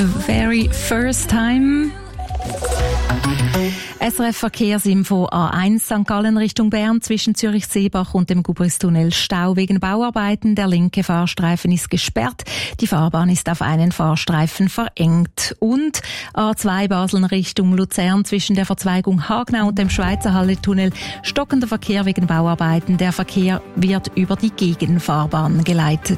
Very first time. SRF Verkehrsinfo A1 St. Gallen Richtung Bern zwischen Zürich-Seebach und dem Gubristunnel Stau wegen Bauarbeiten. Der linke Fahrstreifen ist gesperrt. Die Fahrbahn ist auf einen Fahrstreifen verengt. Und A2 Basel Richtung Luzern zwischen der Verzweigung Hagnau und dem Schweizer Halletunnel stockender Verkehr wegen Bauarbeiten. Der Verkehr wird über die Gegenfahrbahn geleitet.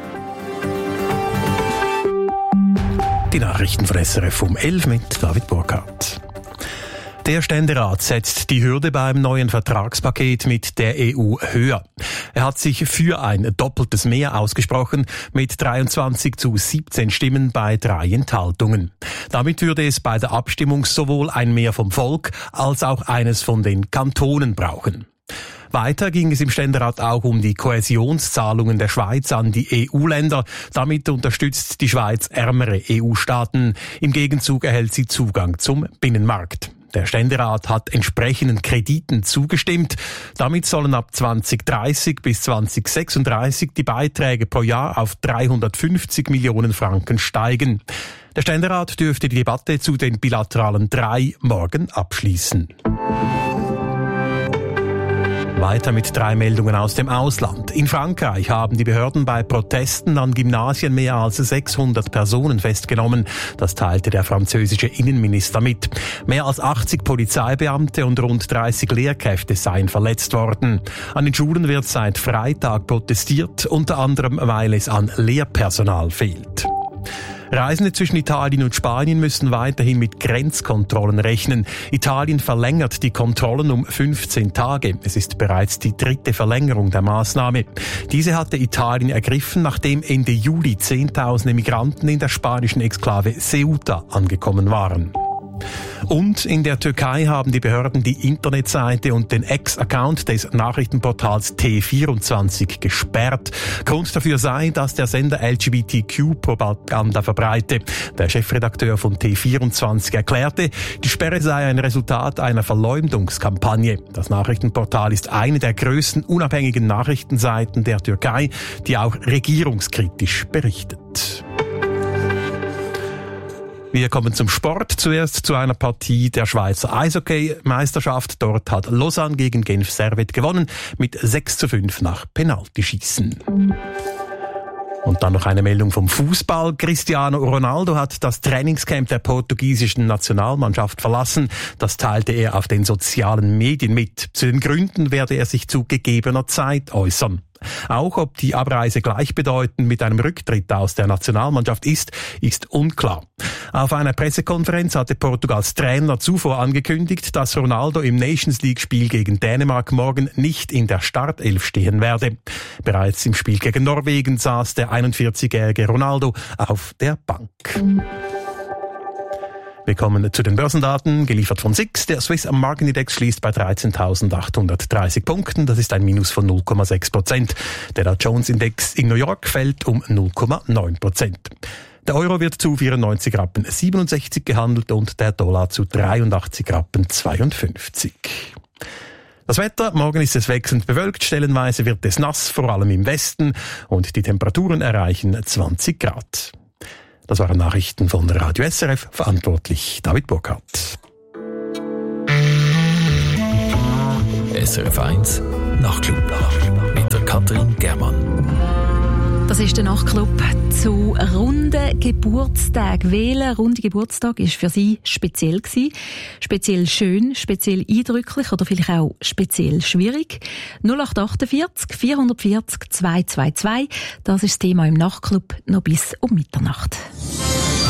Die Nachrichten von SRF um 11 mit David Burkhardt. Der Ständerat setzt die Hürde beim neuen Vertragspaket mit der EU höher. Er hat sich für ein doppeltes Mehr ausgesprochen, mit 23:17 Stimmen bei 3 Enthaltungen. Damit würde es bei der Abstimmung sowohl ein Mehr vom Volk als auch eines von den Kantonen brauchen. Weiter ging es im Ständerat auch um die Kohäsionszahlungen der Schweiz an die EU-Länder. Damit unterstützt die Schweiz ärmere EU-Staaten. Im Gegenzug erhält sie Zugang zum Binnenmarkt. Der Ständerat hat entsprechenden Krediten zugestimmt. Damit sollen ab 2030 bis 2036 die Beiträge pro Jahr auf 350 Millionen Franken steigen. Der Ständerat dürfte die Debatte zu den bilateralen 3 morgen abschließen. Weiter mit 3 Meldungen aus dem Ausland. In Frankreich haben die Behörden bei Protesten an Gymnasien mehr als 600 Personen festgenommen. Das teilte der französische Innenminister mit. Mehr als 80 Polizeibeamte und rund 30 Lehrkräfte seien verletzt worden. An den Schulen wird seit Freitag protestiert, unter anderem weil es an Lehrpersonal fehlt. Reisende zwischen Italien und Spanien müssen weiterhin mit Grenzkontrollen rechnen. Italien verlängert die Kontrollen um 15 Tage. Es ist bereits die 3. Verlängerung der Maßnahme. Diese hatte Italien ergriffen, nachdem Ende Juli Zehntausende Migranten in der spanischen Exklave Ceuta angekommen waren. Und in der Türkei haben die Behörden die Internetseite und den Ex-Account des Nachrichtenportals T24 gesperrt. Grund dafür sei, dass der Sender LGBTQ-Propaganda verbreite. Der Chefredakteur von T24 erklärte, die Sperre sei ein Resultat einer Verleumdungskampagne. Das Nachrichtenportal ist eine der größten unabhängigen Nachrichtenseiten der Türkei, die auch regierungskritisch berichtet. Wir kommen zum Sport. Zuerst zu einer Partie der Schweizer Eishockey-Meisterschaft. Dort hat Lausanne gegen Genf Servette gewonnen mit 6:5 nach Penaltyschießen. Und dann noch eine Meldung vom Fußball. Cristiano Ronaldo hat das Trainingscamp der portugiesischen Nationalmannschaft verlassen. Das teilte er auf den sozialen Medien mit. Zu den Gründen werde er sich zu gegebener Zeit äußern. Auch ob die Abreise gleichbedeutend mit einem Rücktritt aus der Nationalmannschaft ist unklar. Auf einer Pressekonferenz hatte Portugals Trainer zuvor angekündigt, dass Ronaldo im Nations-League-Spiel gegen Dänemark morgen nicht in der Startelf stehen werde. Bereits im Spiel gegen Norwegen saß der 41-jährige Ronaldo auf der Bank. Wir kommen zu den Börsendaten, geliefert von SIX. Der Swiss Market Index schließt bei 13.830 Punkten. Das ist ein Minus von 0,6%. Der Dow Jones Index in New York fällt um 0,9%. Der Euro wird zu 94,67 Rappen gehandelt und der Dollar zu 83,52 Rappen. Das Wetter, morgen ist es wechselnd bewölkt, stellenweise wird es nass, vor allem im Westen, und die Temperaturen erreichen 20 Grad. Das waren Nachrichten von Radio SRF, verantwortlich David Burkhardt. SRF 1 Nachtclub mit der Katrin Germann. Das ist der Nachtclub zu runden Geburtstagen. Welcher runde Geburtstag ist für Sie speziell gewesen? Speziell schön, speziell eindrücklich oder vielleicht auch speziell schwierig? 0848 440 222. Das ist das Thema im Nachtclub noch bis um Mitternacht.